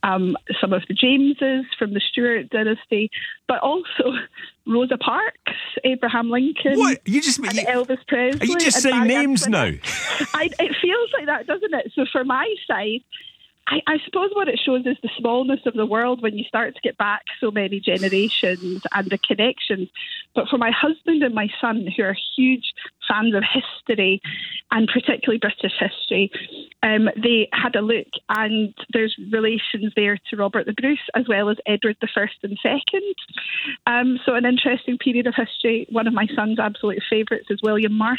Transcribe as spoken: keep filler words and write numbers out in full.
um, some of the Jameses from the Stuart dynasty, but also Rosa Parks, Abraham Lincoln, what? You just, and you, Elvis Presley. Are you just saying names now? I, it feels like that, doesn't it? So for my side, I, I suppose what it shows is the smallness of the world when you start to get back so many generations and the connections. But for my husband and my son, who are huge fans of history and particularly British history, um, they had a look, and there's relations there to Robert the Bruce as well as Edward the First and Second. Um, so an interesting period of history. One of my son's absolute favourites is William Marshall.